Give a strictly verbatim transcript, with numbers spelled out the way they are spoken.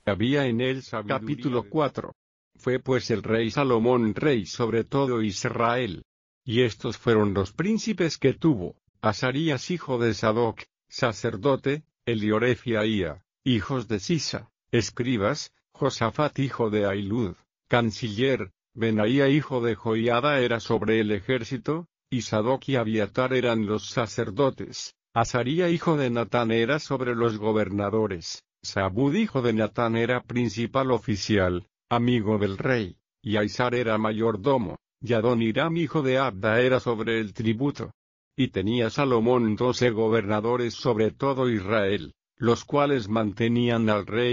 había en él sabiduría. Capítulo cuatro. Fue pues el rey Salomón rey sobre todo Israel. Y estos fueron los príncipes que tuvo: Azarías hijo de Sadoc, sacerdote; Elioref y Ahía, hijos de Sisa, escribas; Josafat hijo de Ahilud, canciller; Benaía hijo de Joiada era sobre el ejército; y Sadoc y Abiatar eran los sacerdotes; Azaría hijo de Natán era sobre los gobernadores; Zabud hijo de Natán era principal oficial, amigo del rey; y Aizar era mayordomo; y Adoniram hijo de Abda era sobre el tributo. Y tenía Salomón doce gobernadores sobre todo Israel, los cuales mantenían al rey